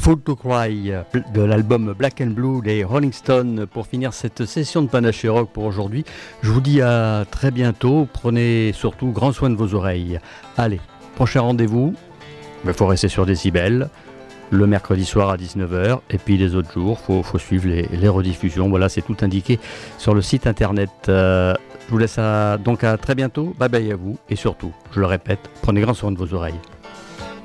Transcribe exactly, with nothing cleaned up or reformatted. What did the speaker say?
Fool to Cry de l'album Black and Blue des Rolling Stones pour finir cette session de Panaché Rock pour aujourd'hui. Je vous dis à très bientôt. Prenez surtout grand soin de vos oreilles. Allez, prochain rendez-vous, il faut rester sur Décibel, le mercredi soir à dix-neuf heures, et puis les autres jours, il faut, faut suivre les, les rediffusions. Voilà, c'est tout indiqué sur le site internet. Euh, je vous laisse à, donc à très bientôt. Bye bye à vous, et surtout, je le répète, prenez grand soin de vos oreilles.